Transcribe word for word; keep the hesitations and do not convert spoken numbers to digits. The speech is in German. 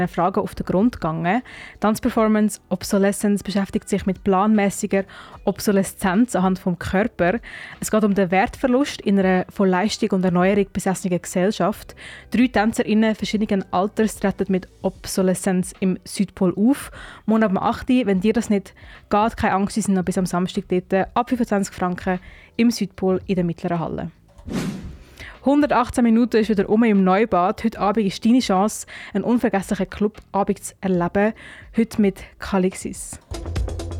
Fragen auf den Grund gegangen. Tanzperformance Obsolescence beschäftigt sich mit planmäßiger Obsoleszenz anhand vom Körper. Es geht um den Wertverlust in einer von Leistung und Erneuerung besessenen Gesellschaft. Drei TänzerInnen verschiedenen Alters treten mit Obsoleszenz im Südpol auf. Morgen ab acht Uhr, wenn dir das nicht geht, keine Angst, sie sind noch bis am Samstag dort, ab fünfundzwanzig Franken im Südpol in der Mittleren Halle. hundertachtzehn Minuten ist wieder um im Neubad. Heute Abend ist deine Chance, einen unvergesslichen Clubabend zu erleben. Heute mit Kalixis.